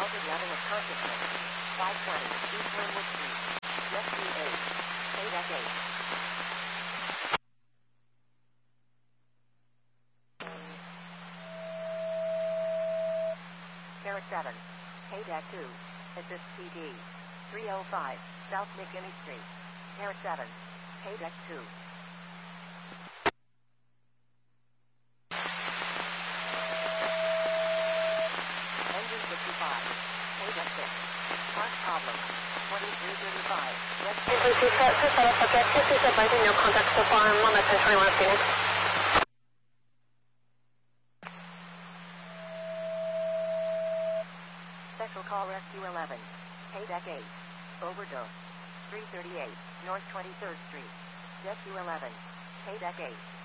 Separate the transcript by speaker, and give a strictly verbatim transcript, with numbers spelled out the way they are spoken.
Speaker 1: Altered level of consciousness. five twenty East Linwood Street. Rescue eight. Paydeck eight. Carrot seven. Paydeck two. Assist P D. three oh five South McKinney Street. Carrot seven. Paydeck two. Engine fifty-five. Paydeck six. Park problem. twenty-three thirty-five. Rescue.
Speaker 2: Please set up objective. Please advising no contact so far. I'm on message twenty-one Phoenix.
Speaker 1: Special call Rescue eleven. Paydeck eight. Overdose. three thirty-eight North twenty-third Street. Rescue eleven. Paydeck eight.